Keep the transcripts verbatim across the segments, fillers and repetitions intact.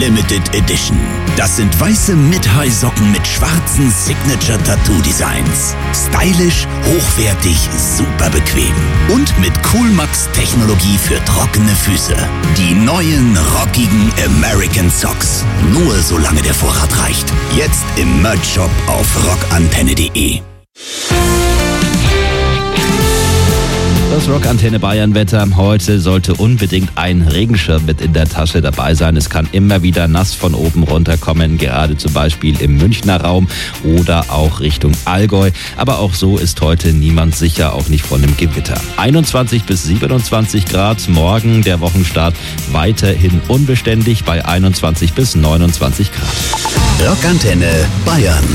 Limited Edition. Das sind weiße Mid-High-Socken mit schwarzen Signature-Tattoo-Designs. Stylisch, hochwertig, super bequem. Und mit Coolmax-Technologie für trockene Füße. Die neuen, rockigen American Socks. Nur solange der Vorrat reicht. Jetzt im Merch-Shop auf rockantenne punkt de. Das Rockantenne Bayern-Wetter. Heute sollte unbedingt ein Regenschirm mit in der Tasche dabei sein. Es kann immer wieder nass von oben runterkommen, gerade zum Beispiel im Münchner Raum oder auch Richtung Allgäu. Aber auch so ist heute niemand sicher, auch nicht von einem Gewitter. einundzwanzig bis siebenundzwanzig Grad, morgen der Wochenstart weiterhin unbeständig bei einundzwanzig bis neunundzwanzig Grad. Rockantenne Bayern.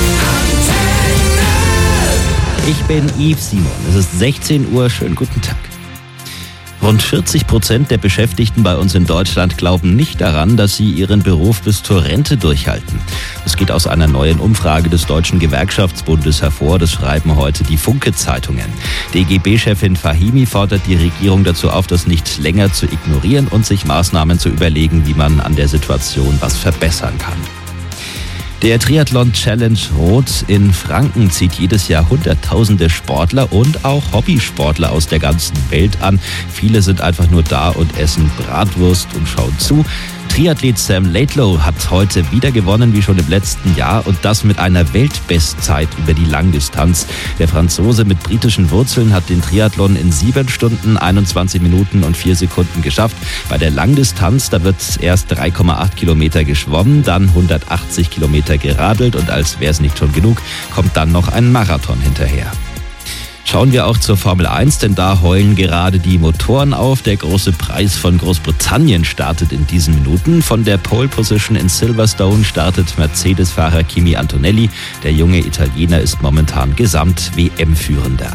Ich bin Yves Simon. Es ist sechzehn Uhr. Schönen guten Tag. Rund vierzig Prozent der Beschäftigten bei uns in Deutschland glauben nicht daran, dass sie ihren Beruf bis zur Rente durchhalten. Das geht aus einer neuen Umfrage des Deutschen Gewerkschaftsbundes hervor. Das schreiben heute die Funke-Zeitungen. D G B-Chefin Fahimi fordert die Regierung dazu auf, das nicht länger zu ignorieren und sich Maßnahmen zu überlegen, wie man an der Situation was verbessern kann. Der Triathlon Challenge Rot in Franken zieht jedes Jahr Hunderttausende Sportler und auch Hobbysportler aus der ganzen Welt an. Viele sind einfach nur da und essen Bratwurst und schauen zu. Triathlet Sam Laidlow hat heute wieder gewonnen, wie schon im letzten Jahr, und das mit einer Weltbestzeit über die Langdistanz. Der Franzose mit britischen Wurzeln hat den Triathlon in sieben Stunden, einundzwanzig Minuten und vier Sekunden geschafft. Bei der Langdistanz, da wird erst drei Komma acht Kilometer geschwommen, dann hundertachtzig Kilometer geradelt und als wäre es nicht schon genug, kommt dann noch ein Marathon hinterher. Schauen wir auch zur Formel eins, denn da heulen gerade die Motoren auf. Der große Preis von Großbritannien startet in diesen Minuten. Von der Pole Position in Silverstone startet Mercedes-Fahrer Kimi Antonelli. Der junge Italiener ist momentan Gesamt-W M-Führender.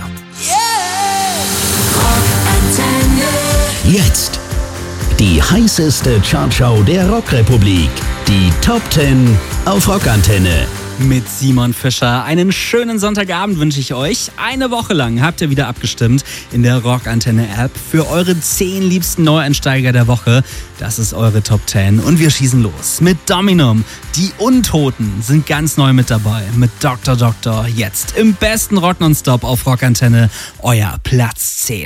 Jetzt die heißeste Chartshow der Rockrepublik. Die Top zehn auf Rockantenne. Mit Simon Fischer. Einen schönen Sonntagabend wünsche ich euch. Eine Woche lang habt ihr wieder abgestimmt in der Rockantenne-App für eure zehn liebsten Neueinsteiger der Woche. Das ist eure Top zehn und wir schießen los mit Dominum. Die Untoten sind ganz neu mit dabei. Mit Doktor Doktor jetzt im besten Rock nonstop auf Rockantenne. Euer Platz zehn.